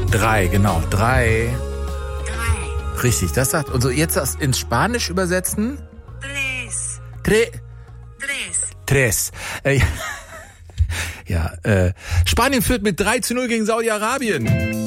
3, genau. 3. 3. Richtig, das sagt. Und so jetzt das ins Spanisch übersetzen. Tres. Tres. Ja, Spanien führt mit 3:0 gegen Saudi-Arabien.